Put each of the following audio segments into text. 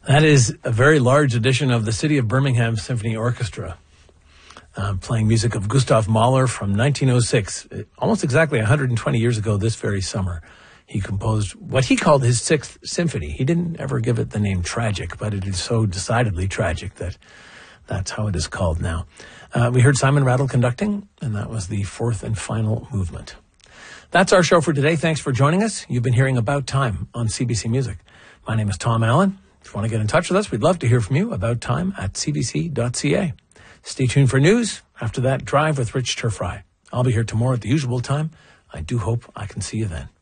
That is a very large edition of the City of Birmingham Symphony Orchestra, playing music of Gustav Mahler from 1906, almost exactly 120 years ago this very summer. He composed what he called his Sixth Symphony. He didn't ever give it the name Tragic, but it is so decidedly tragic that that's how it is called now. We heard Simon Rattle conducting, and that was the fourth and final movement. That's our show for today. Thanks for joining us. You've been hearing About Time on CBC Music. My name is Tom Allen. If you want to get in touch with us, we'd love to hear from you. About Time at cbc.ca. Stay tuned for news. After that, Drive with Rich Turfry. I'll be here tomorrow at the usual time. I do hope I can see you then.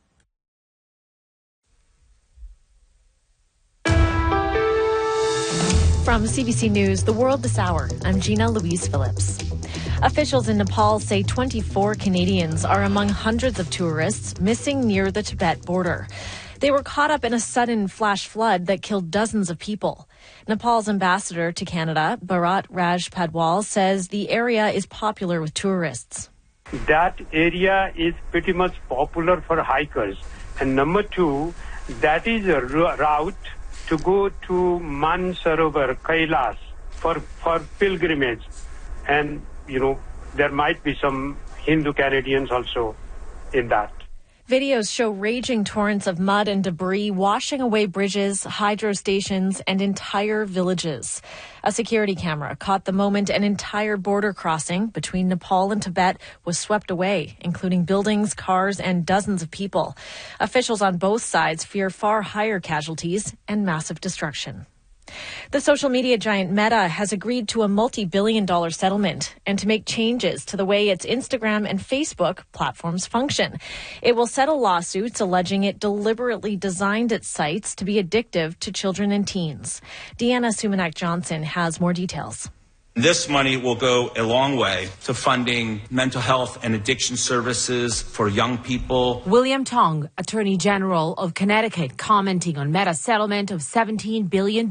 From CBC News, The World This Hour, I'm Gina Louise Phillips. Officials in Nepal say 24 Canadians are among hundreds of tourists missing near the Tibet border. They were caught up in a sudden flash flood that killed dozens of people. Nepal's ambassador to Canada, Bharat Raj Padwal, says the area is popular with tourists. That area is pretty much popular for hikers. And number two, that is a route to go to Mansarovar, Kailas, for pilgrimage. And, there might be some Hindu Canadians also in that. Videos show raging torrents of mud and debris washing away bridges, hydro stations, and entire villages. A security camera caught the moment an entire border crossing between Nepal and Tibet was swept away, including buildings, cars, and dozens of people. Officials on both sides fear far higher casualties and massive destruction. The social media giant Meta has agreed to a multi-billion-dollar settlement and to make changes to the way its Instagram and Facebook platforms function. It will settle lawsuits alleging it deliberately designed its sites to be addictive to children and teens. Deanna Sumanak-Johnson has more details. This money will go a long way to funding mental health and addiction services for young people. William Tong, Attorney General of Connecticut, commenting on Meta's settlement of $17 billion.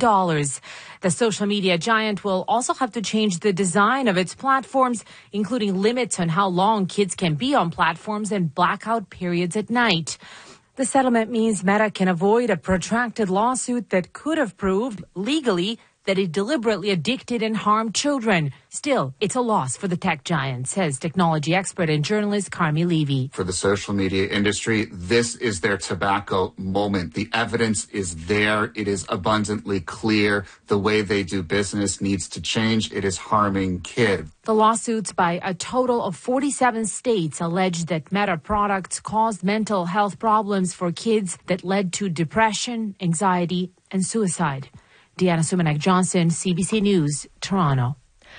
The social media giant will also have to change the design of its platforms, including limits on how long kids can be on platforms and blackout periods at night. The settlement means Meta can avoid a protracted lawsuit that could have proved legally that it deliberately addicted and harmed children. Still, it's a loss for the tech giant, says technology expert and journalist Carmi Levy. For the social media industry, this is their tobacco moment. The evidence is there. It is abundantly clear. The way they do business needs to change. It is harming kids. The lawsuits by a total of 47 states allege that Meta products caused mental health problems for kids that led to depression, anxiety, and suicide. Deanna Sumanak-Johnson, CBC News, Toronto.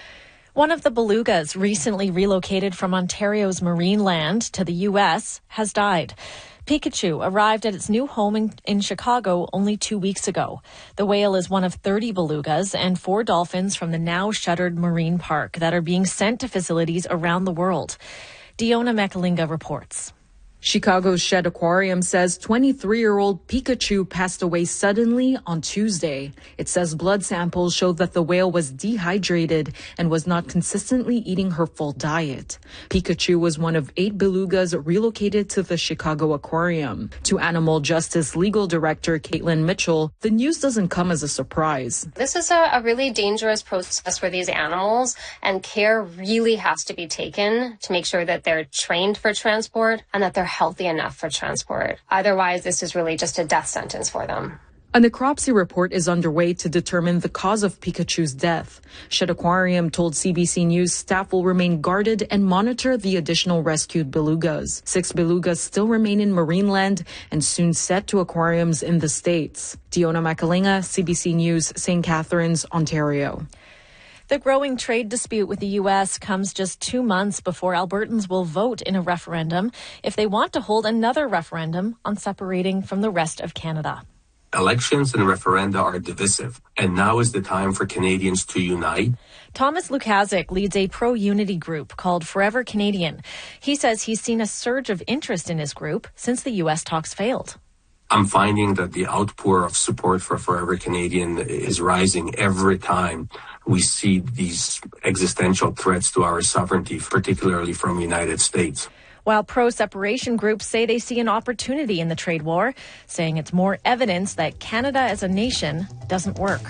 One of the belugas recently relocated from Ontario's marine land to the U.S. has died. Pikachu arrived at its new home in Chicago only 2 weeks ago. The whale is one of 30 belugas and 4 dolphins from the now shuttered marine park that are being sent to facilities around the world. Diona Mekalinga reports. Chicago's Shed Aquarium says 23-year-old Pikachu passed away suddenly on Tuesday. It says blood samples showed that the whale was dehydrated and was not consistently eating her full diet. Pikachu was one of 8 belugas relocated to the Chicago Aquarium. To Animal Justice Legal Director Caitlin Mitchell, the news doesn't come as a surprise. This is a really dangerous process for these animals, and care really has to be taken to make sure that they're trained for transport and that they're healthy enough for transport. Otherwise, this is really just a death sentence for them. A necropsy report is underway to determine the cause of Pikachu's death. Shed Aquarium told CBC News staff will remain guarded and monitor the additional rescued belugas. 6 belugas still remain in Marineland and soon set to aquariums in the States. Diona Makalinga, CBC News, St. Catharines, Ontario. The growing trade dispute with the U.S. comes just 2 months before Albertans will vote in a referendum if they want to hold another referendum on separating from the rest of Canada. Elections and referenda are divisive, and now is the time for Canadians to unite. Thomas Lukazik leads a pro-unity group called Forever Canadian. He says he's seen a surge of interest in his group since the U.S. talks failed. I'm finding that the outpour of support for Forever Canadian is rising every time we see these existential threats to our sovereignty, particularly from the United States. while pro-separation groups say they see an opportunity in the trade war, saying it's more evidence that Canada as a nation doesn't work.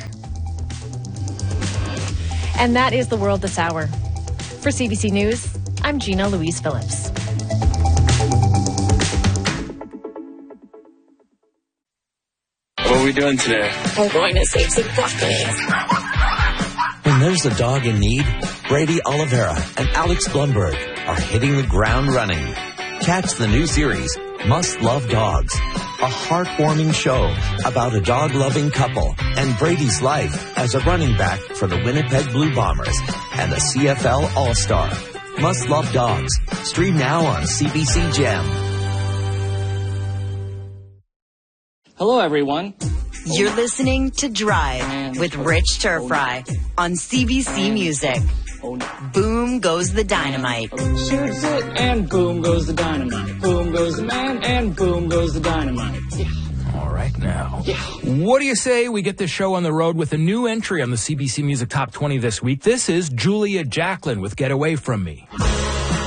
And that is the world this hour. For CBC News, I'm Gina Louise Phillips. What are we doing today? We're going to save some puppies. When there's a dog in need, Brady Oliveira and Alex Blumberg are hitting the ground running. Catch the new series, Must Love Dogs, a heartwarming show about a dog-loving couple and Brady's life as a running back for the Winnipeg Blue Bombers and the CFL All-Star. Must Love Dogs. Stream now on CBC Gem. Hello, everyone. You're listening to Drive with Rich Turfry on CBC Music. Boom goes the dynamite. Shoots it and boom goes the dynamite. Boom goes the man and boom goes the dynamite. Yeah. All right now. Yeah. What do you say we get this show on the road with a new entry on the CBC Music Top 20 this week? This is Julia Jacklin with Get Away From Me.